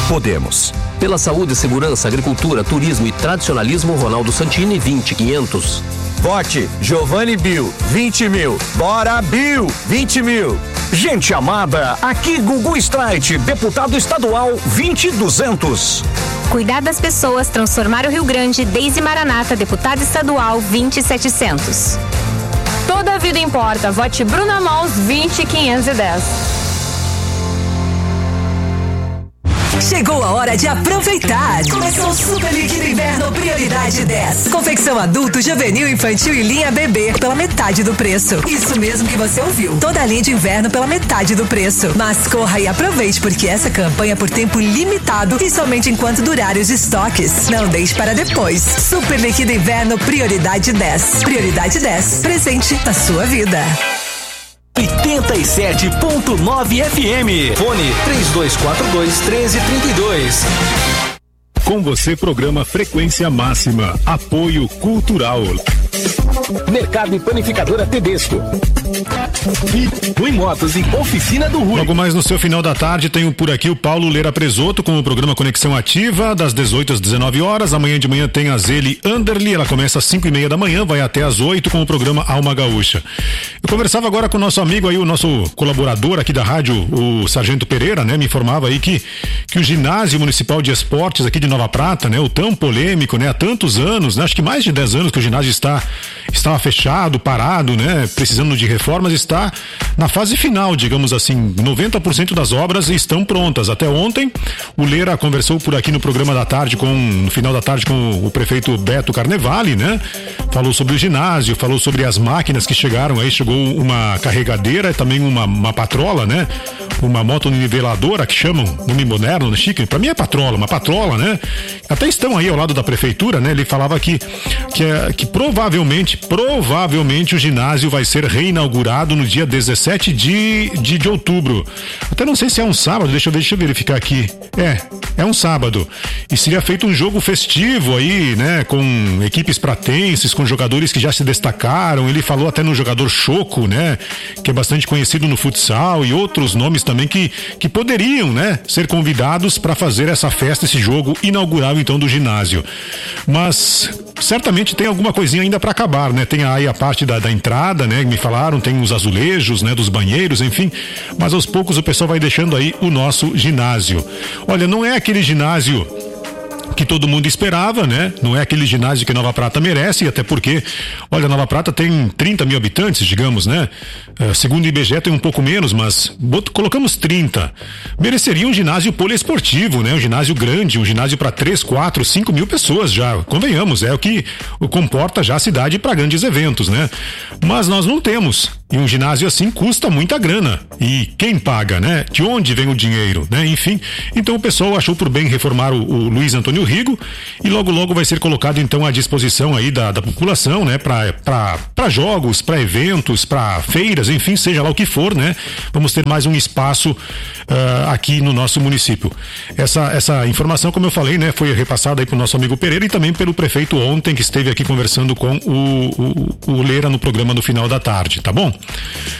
Podemos. Pela saúde, segurança, agricultura, turismo e tradicionalismo, Ronaldo Santini, 20.500. Vote Giovanni Bill, 20 mil. Bora Bill, 20 mil. Gente amada, aqui Gugu Streit, deputado estadual, 20.200. Cuidar das pessoas, transformar o Rio Grande, Deise Maranata, deputada estadual, 20.700. Toda a vida importa, vote Bruna Mons, 20.510. Chegou a hora de aproveitar. Começou o Super Líquido Inverno Prioridade 10. Confecção adulto, juvenil, infantil e linha bebê pela metade do preço. Isso mesmo que você ouviu. Toda a linha de inverno pela metade do preço. Mas corra e aproveite, porque essa campanha é por tempo limitado e somente enquanto durarem os estoques. Não deixe para depois. Super Líquido Inverno Prioridade 10. Prioridade 10. Presente na sua vida. 87.9 FM. Fone 3242-1332. Com você, programa Frequência Máxima. Apoio Cultural. Mercado e Panificadora Tedesco. Rui Motos e Oficina do Rui. Logo mais no seu final da tarde, tenho por aqui o Paulo Leira Presoto com o programa Conexão Ativa, das 18 às 19 horas. Amanhã de manhã tem a Zeli Anderli, ela começa às 5:30 da manhã, vai até às 8 com o programa Alma Gaúcha. Eu conversava agora com o nosso amigo aí, o nosso colaborador aqui da rádio, o Sargento Pereira, né? Me informava aí que o ginásio municipal de esportes aqui de Nova Prata, né? O tão polêmico, né? Há tantos anos, né? Acho que mais de 10 anos que o ginásio estava fechado, parado, né? Precisando de reformas, está na fase final, digamos assim. 90% das obras estão prontas. Até ontem, o Leira conversou por aqui no programa da tarde, no final da tarde, com o prefeito Beto Carnevale, né? Falou sobre o ginásio, falou sobre as máquinas que chegaram aí, chegou uma carregadeira, também uma patrola, né? Uma moto niveladora, que chamam, nome moderno, chique, pra mim é patrola, uma patrola, né? Até estão aí ao lado da prefeitura, né? Ele falava que provavelmente o ginásio vai ser reinaugurado no dia 17 de outubro. Até não sei se é um sábado, deixa eu verificar aqui. É um sábado. E seria feito um jogo festivo aí, né? Com equipes pratenses, com jogadores que já se destacaram. Ele falou até no jogador Choco, né? Que é bastante conhecido no futsal, e outros nomes também que poderiam, né? Ser convidados para fazer essa festa, esse jogo inaugural então do ginásio. Mas certamente tem alguma coisinha ainda para acabar, né? Tem aí a parte da entrada, né? Me falaram, tem os azulejos, né? Dos banheiros, enfim. Mas aos poucos o pessoal vai deixando aí o nosso ginásio. Olha, não é aquele ginásio que todo mundo esperava, né? Não é aquele ginásio que Nova Prata merece, até porque, olha, Nova Prata tem 30 mil habitantes, digamos, né? Segundo o IBGE tem um pouco menos, mas colocamos 30. Mereceria um ginásio poliesportivo, né? Um ginásio grande, um ginásio para 3, 4, 5 mil pessoas já, convenhamos, é o que comporta já a cidade para grandes eventos, né? Mas nós não temos. E um ginásio assim custa muita grana. E quem paga, né? De onde vem o dinheiro, né? Enfim, então o pessoal achou por bem reformar o Luiz Antônio Rigo, e logo vai ser colocado então à disposição aí da população, né? Para jogos, para eventos, para feiras, enfim, seja lá o que for, né? Vamos ter mais um espaço aqui no nosso município. Essa informação, como eu falei, né? Foi repassada aí pro nosso amigo Pereira e também pelo prefeito ontem, que esteve aqui conversando com o Leira no programa no final da tarde, tá bom?